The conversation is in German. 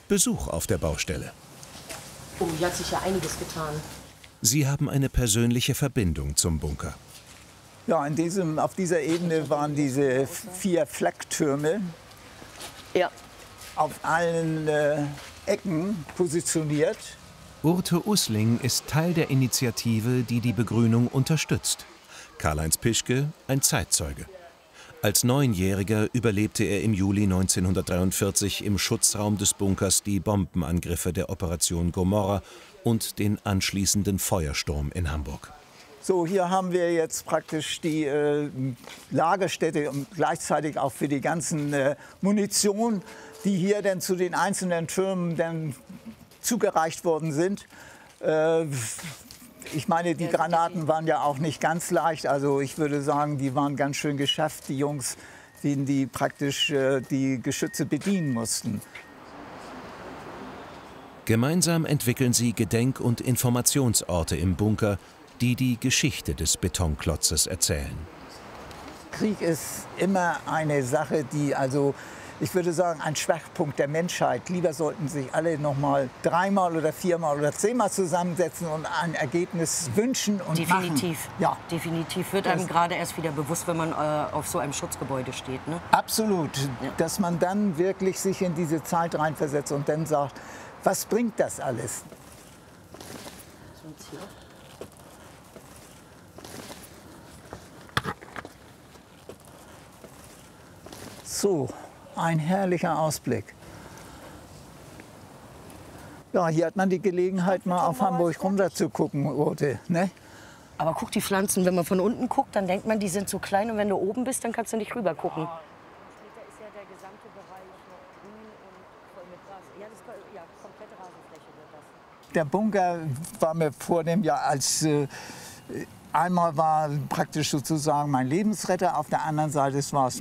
Besuch auf der Baustelle. Oh, hier hat sich ja einiges getan. Sie haben eine persönliche Verbindung zum Bunker. Ja, auf dieser Ebene waren diese 4 Flaktürme Ja. auf allen Ecken positioniert. Urte Usling ist Teil der Initiative, die die Begrünung unterstützt. Karl-Heinz Pischke, ein Zeitzeuge. Als 9-Jähriger überlebte er im Juli 1943 im Schutzraum des Bunkers die Bombenangriffe der Operation Gomorrha und den anschließenden Feuersturm in Hamburg. So, hier haben wir jetzt praktisch die Lagerstätte und gleichzeitig auch für die ganzen Munition, die hier dann zu den einzelnen Türmen dann zugereicht worden sind. Ich meine, die Granaten waren ja auch nicht ganz leicht. Also ich würde sagen, die waren ganz schön geschafft, die Jungs, die praktisch die Geschütze bedienen mussten. Gemeinsam entwickeln sie Gedenk- und Informationsorte im Bunker, die die Geschichte des Betonklotzes erzählen. Krieg ist immer eine Sache, die ich würde sagen, ein Schwachpunkt der Menschheit. Lieber sollten sich alle noch mal 3-mal oder 4-mal oder 10-mal zusammensetzen und ein Ergebnis wünschen und Definitiv. machen. Ja. Definitiv. Wird einem gerade erst wieder bewusst, wenn man auf so einem Schutzgebäude steht. Ne? Absolut. Ja. Dass man dann wirklich sich in diese Zeit reinversetzt und dann sagt, was bringt das alles? So, ein herrlicher Ausblick. Ja, hier hat man die Gelegenheit, mal auf Hamburg runter zu gucken, Urte, ne? Aber guck die Pflanzen, wenn man von unten guckt, dann denkt man, die sind so klein und wenn du oben bist, dann kannst du nicht rüber gucken. Der Bunker war mir vor dem Jahr einmal war praktisch sozusagen mein Lebensretter, auf der anderen Seite war es